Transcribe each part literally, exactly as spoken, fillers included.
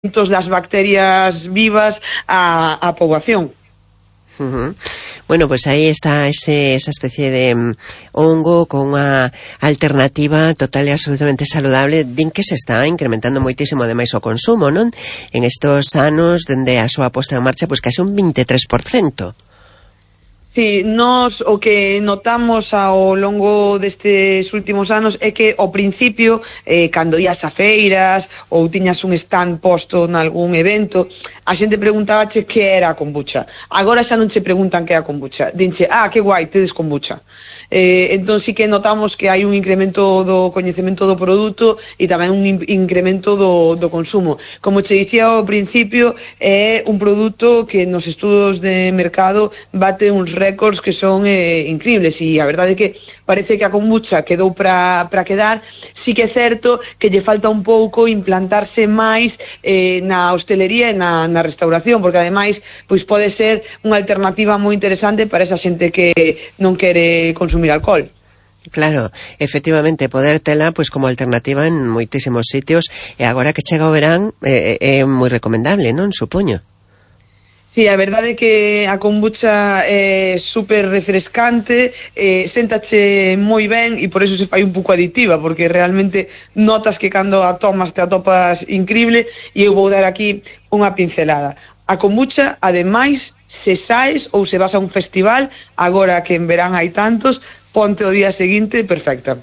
das bacterias vivas á, á poboación. Uh-huh. Bueno, pues aí está ese, esa especie de um, hongo con unha alternativa total e absolutamente saludable. Din que se está incrementando moitísimo ademais o consumo, non? En estos anos, dende a súa posta en marcha, pois case un veintitrés por ciento. Sí, nos o que notamos ao longo destes últimos anos é que ao principio, eh, cando ías a feiras ou tiñas un stand posto nalgún evento, a xente preguntabache que era a kombucha. Agora xa non che preguntan que é a kombucha. Dinche, ah, que guai, tedes kombucha. Eh, entón sí que notamos que hai un incremento do coñecemento do produto e tamén un incremento do, do consumo. Como che dicía ao principio, é un produto que nos estudos de mercado bate uns récords que son eh, increíbles, e a verdade é que parece que a kombucha quedou para para quedar. Sí que é certo que lle falta un pouco implantarse máis eh, na hostelería e na, na restauración, porque ademais pois pode ser unha alternativa moi interesante para esa xente que non quere consumir alcohol. Claro, efectivamente, poder tela pois como alternativa en moitísimos sitios, e agora que chega o verán é, é moi recomendable, non? Supoño. Sí, a verdade é que a kombucha é super refrescante, eh, séntache moi ben e por eso se fai un pouco aditiva, porque realmente notas que cando a tomas te atopas increíble. E eu vou dar aquí unha pincelada. A kombucha, ademais, se saes ou se vas a un festival, agora que en verán hai tantos, ponte o día seguinte perfecta.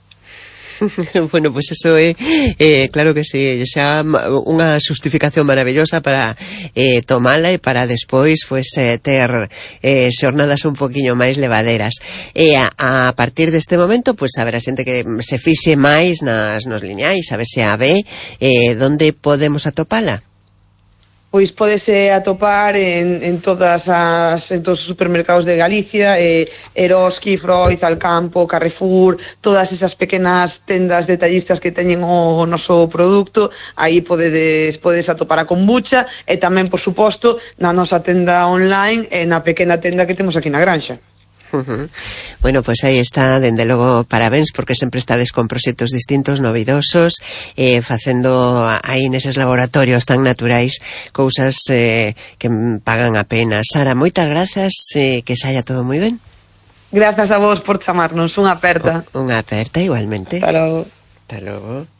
Bueno, pues eso é, eh, claro que sí, xa unha justificación maravillosa para eh, tomala e para despois pues, eh, ter eh, xornadas un poquinho máis levaderas. E a, a partir deste momento, pues haberá xente que se fixe máis nas nos lineais, a ver se a ve, eh, donde podemos atopala? Pois pódese atopar en, en todas as en todos os supermercados de Galicia, eh, Eroski, Freud, Alcampo, Carrefour, todas esas pequenas tendas detallistas que teñen o noso produto. Aí podedes, podedes atopar a kombucha, e tamén, por suposto, na nosa tenda online e na pequena tenda que temos aquí na granxa. Uh-huh. Bueno, pues aí está, dende logo, parabéns, porque sempre estades con proxectos distintos, novidosos, eh, facendo aí neses laboratorios tan naturais cousas eh, que pagan a pena. Sara, moitas grazas, eh, que saia todo moi ben. Grazas a vos por chamarnos, unha aperta. O, unha aperta igualmente. Hasta logo. Hasta logo.